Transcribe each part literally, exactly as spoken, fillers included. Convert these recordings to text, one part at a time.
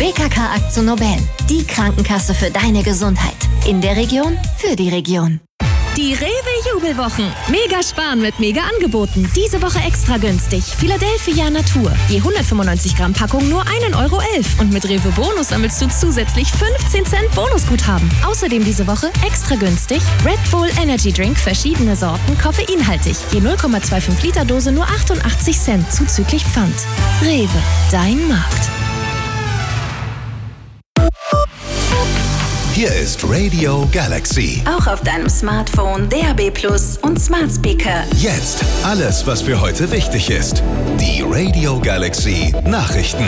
B K K AkzoNobel, die Krankenkasse für deine Gesundheit. In der Region, für die Region. Die Rewe-Jubelwochen. Mega sparen mit mega Angeboten. Diese Woche extra günstig. Philadelphia Natur. Je hundertfünfundneunzig Gramm Packung nur ein Euro elf. Und mit Rewe Bonus sammelst du zusätzlich fünfzehn Cent Bonusguthaben. Außerdem diese Woche extra günstig Red Bull Energy Drink, verschiedene Sorten, koffeinhaltig. Je null Komma fünfundzwanzig Liter Dose nur achtundachtzig Cent zuzüglich Pfand. Rewe, dein Markt. Hier ist Radio Galaxy. Auch auf deinem Smartphone, D A B Plus und Smart Speaker. Jetzt alles, was für heute wichtig ist. Die Radio Galaxy Nachrichten.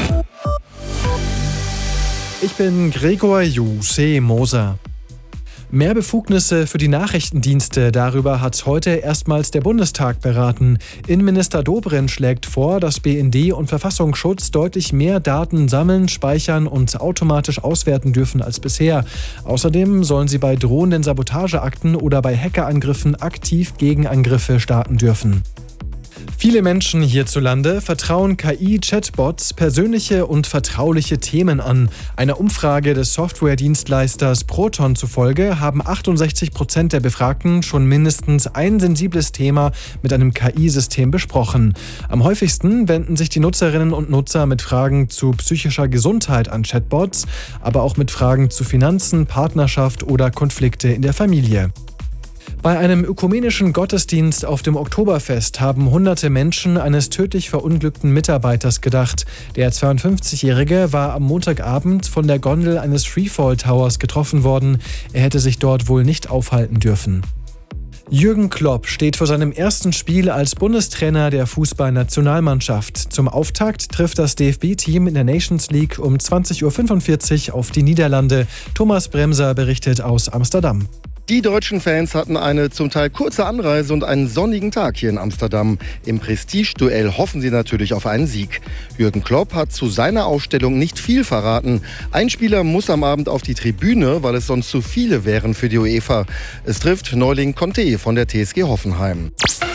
Ich bin Gregor Juse-Moser. Mehr Befugnisse für die Nachrichtendienste, darüber hat heute erstmals der Bundestag beraten. Innenminister Dobrindt schlägt vor, dass B N D und Verfassungsschutz deutlich mehr Daten sammeln, speichern und automatisch auswerten dürfen als bisher. Außerdem sollen sie bei drohenden Sabotageakten oder bei Hackerangriffen aktiv Gegenangriffe starten dürfen. Viele Menschen hierzulande vertrauen K I-Chatbots persönliche und vertrauliche Themen an. Einer Umfrage des Softwaredienstleisters Proton zufolge haben achtundsechzig Prozent der Befragten schon mindestens ein sensibles Thema mit einem K I-System besprochen. Am häufigsten wenden sich die Nutzerinnen und Nutzer mit Fragen zu psychischer Gesundheit an Chatbots, aber auch mit Fragen zu Finanzen, Partnerschaft oder Konflikte in der Familie. Bei einem ökumenischen Gottesdienst auf dem Oktoberfest haben hunderte Menschen eines tödlich verunglückten Mitarbeiters gedacht. Der zweiundfünfzigjährige war am Montagabend von der Gondel eines Freefall Towers getroffen worden. Er hätte sich dort wohl nicht aufhalten dürfen. Jürgen Klopp steht vor seinem ersten Spiel als Bundestrainer der Fußballnationalmannschaft. Zum Auftakt trifft das D F B-Team in der Nations League um zwanzig Uhr fünfundvierzig auf die Niederlande. Thomas Bremser berichtet aus Amsterdam. Die deutschen Fans hatten eine zum Teil kurze Anreise und einen sonnigen Tag hier in Amsterdam. Im Prestige-Duell hoffen sie natürlich auf einen Sieg. Jürgen Klopp hat zu seiner Aufstellung nicht viel verraten. Ein Spieler muss am Abend auf die Tribüne, weil es sonst zu viele wären für die UEFA. Es trifft Neuling Conte von der T S G Hoffenheim.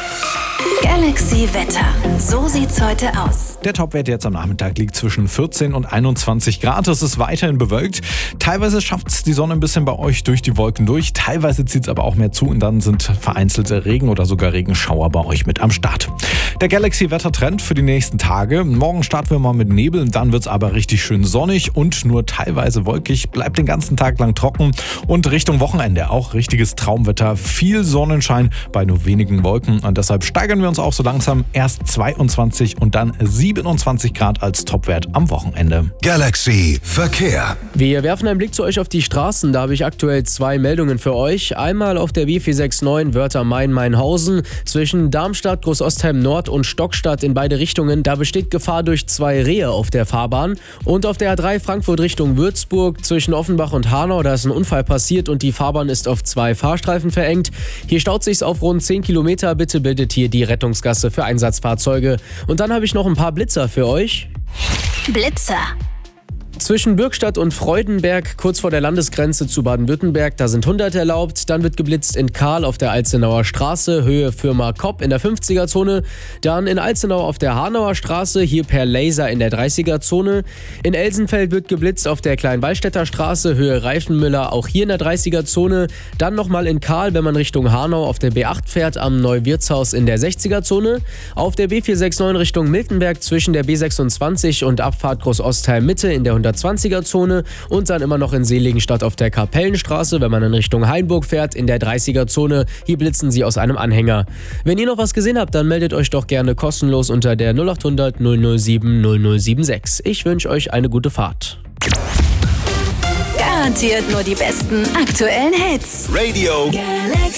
Galaxy Wetter. So sieht's heute aus. Der Topwert jetzt am Nachmittag liegt zwischen vierzehn und einundzwanzig Grad. Es ist weiterhin bewölkt. Teilweise schafft es die Sonne ein bisschen bei euch durch die Wolken durch. Teilweise zieht es aber auch mehr zu und dann sind vereinzelte Regen- oder sogar Regenschauer bei euch mit am Start. Der Galaxy-Wettertrend für die nächsten Tage. Morgen starten wir mal mit Nebel, dann wird es aber richtig schön sonnig und nur teilweise wolkig. Bleibt den ganzen Tag lang trocken und Richtung Wochenende auch richtiges Traumwetter. Viel Sonnenschein bei nur wenigen Wolken und deshalb steigern wir uns auch so langsam. Erst zweiundzwanzig und dann siebenundzwanzig Grad als Topwert am Wochenende. Galaxy Verkehr. Wir werfen einen Blick zu euch auf die Straßen. Da habe ich aktuell zwei Meldungen für euch. Einmal auf der B vier sechs neun Wörther-Main-Mainhausen zwischen Darmstadt, Großostheim Nord und Stockstadt in beide Richtungen. Da besteht Gefahr durch zwei Rehe auf der Fahrbahn. Und auf der A drei Frankfurt Richtung Würzburg zwischen Offenbach und Hanau, da ist ein Unfall passiert und die Fahrbahn ist auf zwei Fahrstreifen verengt. Hier staut sich's auf rund zehn Kilometer. Bitte bildet hier die Rettungsgasse für Einsatzfahrzeuge. Und dann habe ich noch ein paar Blitzer für euch. Blitzer. Zwischen Bürgstadt und Freudenberg, kurz vor der Landesgrenze zu Baden-Württemberg, da sind hundert erlaubt. Dann wird geblitzt in Kahl auf der Alzenauer Straße, Höhe Firma Kopp in der fünfziger-Zone. Dann in Alzenau auf der Hanauer Straße, hier per Laser in der dreißiger-Zone. In Elsenfeld wird geblitzt auf der Kleinwallstädter Straße, Höhe Reifenmüller, auch hier in der dreißiger-Zone. Dann nochmal in Kahl, wenn man Richtung Hanau auf der B acht fährt, am Neuwirtshaus in der sechziger-Zone. Auf der B vier sechs neun Richtung Miltenberg zwischen der B sechsundzwanzig und Abfahrt Großostheim Mitte in der hundertzwanziger-Zone und dann immer noch in Seligenstadt auf der Kapellenstraße, wenn man in Richtung Hainburg fährt, in der dreißiger-Zone. Hier blitzen sie aus einem Anhänger. Wenn ihr noch was gesehen habt, dann meldet euch doch gerne kostenlos unter der null acht hundert null null sieben null null sieben sechs. Ich wünsche euch eine gute Fahrt. Garantiert nur die besten aktuellen Hits. Radio Galaxy.